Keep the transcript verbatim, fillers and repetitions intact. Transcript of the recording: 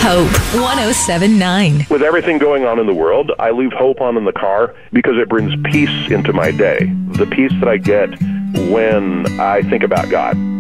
Hope one oh seven point nine. With everything going on in the world, I leave Hope on in the car because it brings peace into my day. The peace that I get when I think about God.